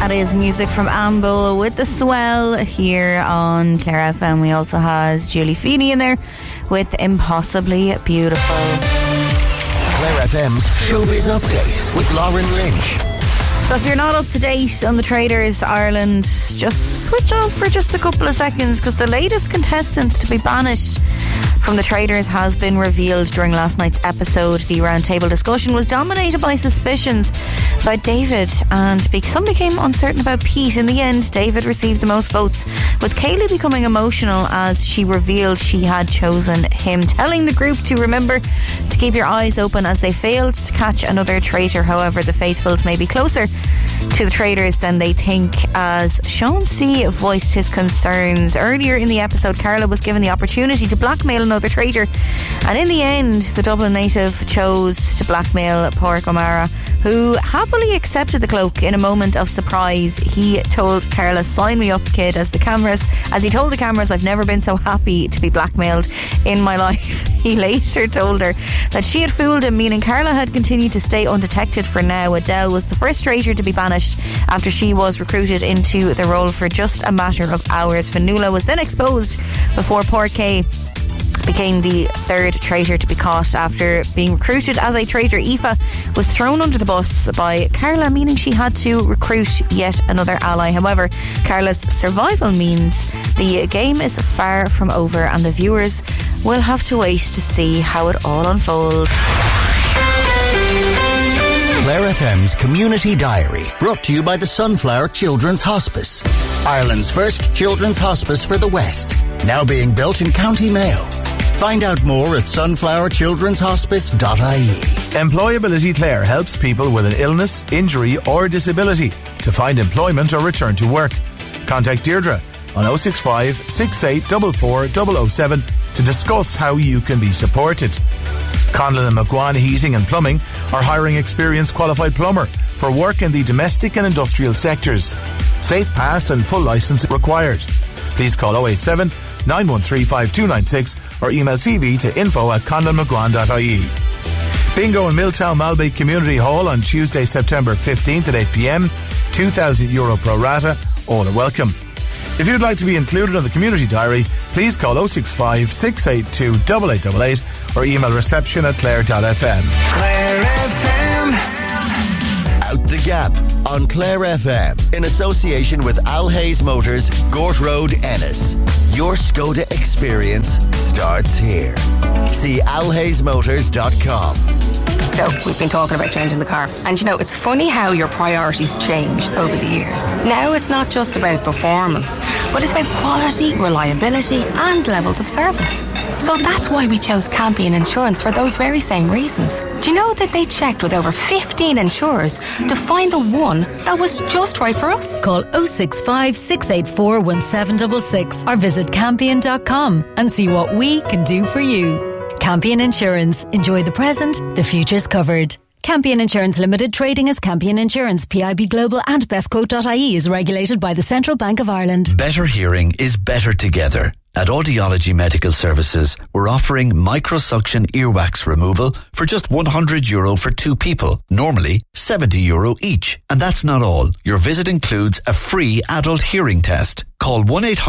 That is music from Amble with the Swell here on Clare FM. We also has Julie Feeney in there with Impossibly Beautiful. Clare FM's Showbiz Update with Lauren Lynch. So if you're not up to date on the Traders Ireland, just switch off for just a couple of seconds, because the latest contestant to be banished from the Traders has been revealed during last night's episode. The roundtable discussion was dominated by suspicions about David, and some became uncertain about Pete. In the end, David received the most votes, with Kayleigh becoming emotional as she revealed she had chosen him, telling the group to remember to keep your eyes open as they failed to catch another traitor. However, the faithfuls may be closer to the Traders than they think, as Sean C voiced his concerns. Earlier in the episode, Carla was given the opportunity to blackmail another traitor, and in the end the Dublin native chose to blackmail Pádraig O'Meara, who happily accepted the cloak. In a moment of surprise, he told Carla, "Sign me up, kid," as he told the cameras, "I've never been so happy to be blackmailed in my life." He later told her that she had fooled him, meaning Carla had continued to stay undetected for now. Adele was the first traitor to be banished after she was recruited into the role for just a matter of hours. Fionnuala was then exposed before Portkay became the third traitor to be caught. After being recruited as a traitor, Aoife was thrown under the bus by Carla, meaning she had to recruit yet another ally. However, Carla's survival means the game is far from over, and the viewers will have to wait to see how it all unfolds. Clare FM's Community Diary, brought to you by the Sunflower Children's Hospice, Ireland's first children's hospice for the West, now being built in County Mayo. Find out more at sunflowerchildrenshospice.ie. Employability Clare helps people with an illness, injury or disability to find employment or return to work. Contact Deirdre on 065 6844 007 to discuss how you can be supported. Conlon and McGuan Heating and Plumbing are hiring experienced qualified plumber for work in the domestic and industrial sectors. Safe pass and full licence required. Please call 087 913 5296 or email CV to info@conlonmcguan.ie. Bingo in Milltown Malbay Community Hall on Tuesday, September 15th at 8 p.m. €2,000 pro rata. All are welcome. If you'd like to be included on the Community Diary, please call 065 682 8888 or email reception@clare.fm. Clare FM. Out the Gap on Clare FM in association with Al Hayes Motors, Gort Road, Ennis. Your Skoda experience starts here. See alhaysmotors.com. So, we've been talking about changing the car. And you know, it's funny how your priorities change over the years. Now it's not just about performance, but it's about quality, reliability and levels of service. So that's why we chose Campion Insurance for those very same reasons. Do you know that they checked with over 15 insurers to find the one that was just right for us? Call 065 684 1766 or visit campion.com and see what we can do for you. Campion Insurance. Enjoy the present, the future's covered. Campion Insurance Limited, trading as Campion Insurance, PIB Global and bestquote.ie is regulated by the Central Bank of Ireland. Better hearing is better together. At Audiology Medical Services, we're offering microsuction earwax removal for just €100 for two people, normally €70 each. And that's not all. Your visit includes a free adult hearing test. Call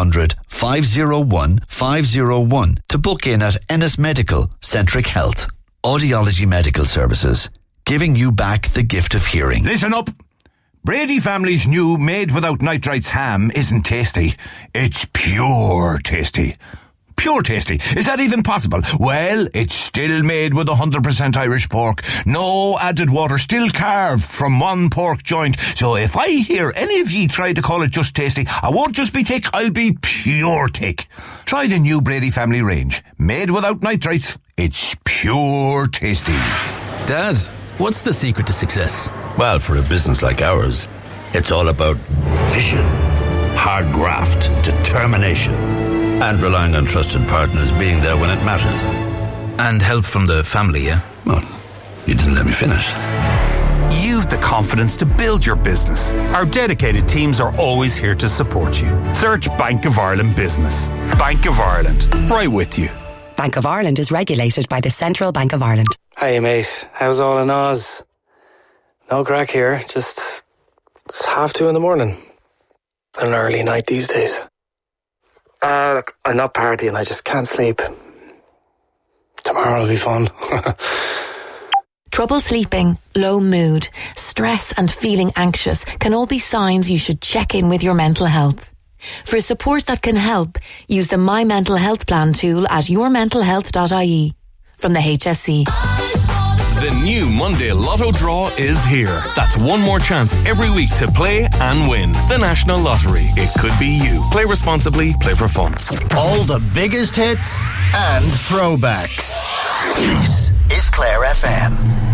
1-800-501-501 to book in at Ennis Medical Centric Health. Audiology Medical Services, giving you back the gift of hearing. Listen up! Brady family's new made without nitrites ham isn't tasty. It's pure tasty. Pure tasty. Is that even possible? Well, it's still made with 100% Irish pork. No added water, still carved from one pork joint. So if I hear any of ye try to call it just tasty, I won't just be thick, I'll be pure thick. Try the new Brady family range. Made without nitrites. It's pure tasty. Dad, what's the secret to success? Well, for a business like ours, it's all about vision, hard graft, determination, and relying on trusted partners being there when it matters. And help from the family, yeah? Well, you didn't let me finish. You've the confidence to build your business. Our dedicated teams are always here to support you. Search Bank of Ireland Business. Bank of Ireland, right with you. Bank of Ireland is regulated by the Central Bank of Ireland. Hey mate, how's all in Oz? No crack here, just It's 2:30 in the morning. An early night these days. Look, I'm not partying, I just can't sleep. Tomorrow will be fun. Trouble sleeping, low mood, stress and feeling anxious can all be signs you should check in with your mental health. For support that can help, use the My Mental Health Plan tool at yourmentalhealth.ie from the HSE. The new Monday Lotto draw is here. That's one more chance every week to play and win. The National Lottery. It could be you. Play responsibly, play for fun. All the biggest hits and throwbacks. This is Clare FM.